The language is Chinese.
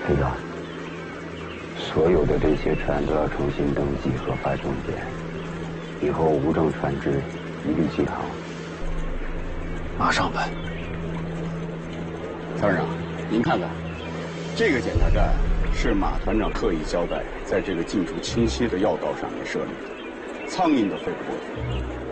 是的，所有的这些船都要重新登记和发证件，以后无证船只一律禁航。 马上办。 参谋长，您看看，这个检查站是马团长特意交代，在这个进出清晰的要道上面设立的，苍蝇都飞不过去。